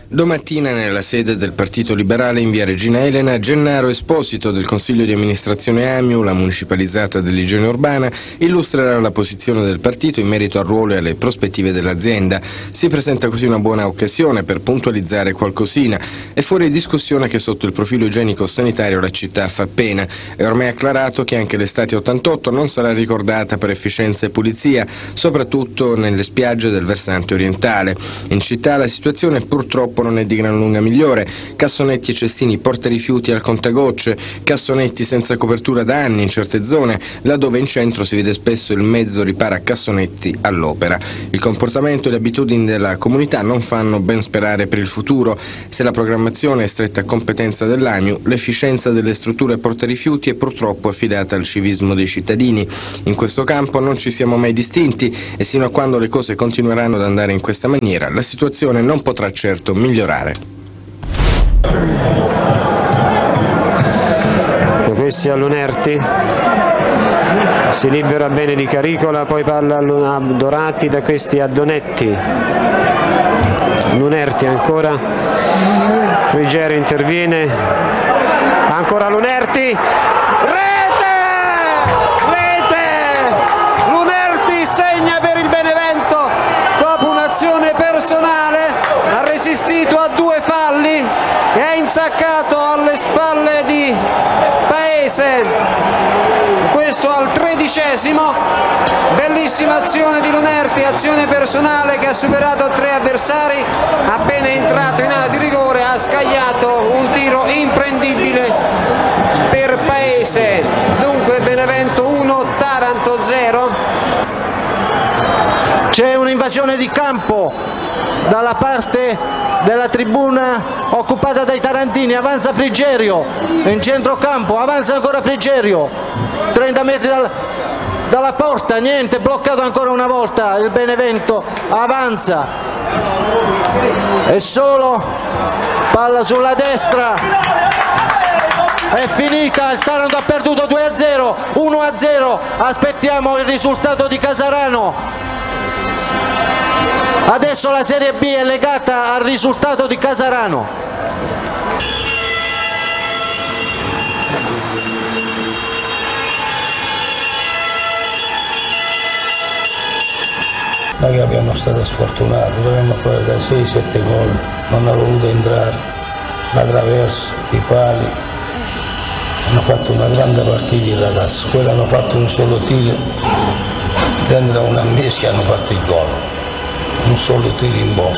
Domattina nella sede del Partito Liberale in via Regina Elena, Gennaro Esposito del Consiglio di amministrazione Amiu, la municipalizzata dell'igiene urbana, illustrerà la posizione del partito in merito al ruolo e alle prospettive dell'azienda. Si presenta così una buona occasione per puntualizzare qualcosina. È fuori discussione che sotto il profilo igienico-sanitario la città fa pena. È ormai acclarato che anche l'estate 88 non sarà ricordata per efficienza e pulizia, soprattutto nelle spiagge del versante orientale. In città la situazione purtroppo non è di gran lunga migliore. Cassonetti e cestini portarifiuti al contagocce, cassonetti senza copertura da anni in certe zone, laddove in centro si vede spesso il mezzo ripara cassonetti all'opera. Il comportamento e le abitudini della comunità non fanno ben sperare per il futuro. Se la programmazione è stretta competenza dell'Amiu, l'efficienza delle strutture portarifiuti è purtroppo affidata al civismo dei cittadini. In questo campo non ci siamo mai distinti e sino a quando le cose continueranno ad andare in questa maniera, la situazione non potrà certo migliorare. Questi a Lunerti, si libera bene di Caricola, poi palla a Dorati, da questi a Donetti. Lunerti ancora, Frigerio interviene, ancora Lunerti, rete! Lunerti segna per il Benevento dopo un'azione personale, ha resistito a due falli e ha insaccato alle spalle di Paese, questo al 13°, bellissima azione di Lunerti, azione personale che ha superato 3 avversari, appena entrato in area di rigore ha scagliato un tiro imprendibile per Paese. Dunque Benevento 1, Taranto 0. C'è un'invasione di campo dalla parte della tribuna occupata dai tarantini, avanza Frigerio in centrocampo, avanza ancora Frigerio, 30 metri dalla porta, niente, bloccato ancora una volta il Benevento, avanza, è solo, palla sulla destra, è finita, il Taranto ha perduto 2-0, 1-0, aspettiamo il risultato di Casarano. Adesso la Serie B è legata al risultato di Casarano. Noi abbiamo stato sfortunati, dovevamo fare da 6-7 gol, non ha voluto entrare, la traverso, i pali. Hanno fatto una grande partita i ragazzi, quelli hanno fatto un solo tiro, dentro una messa hanno fatto il gol. Un solo tiro in bocca.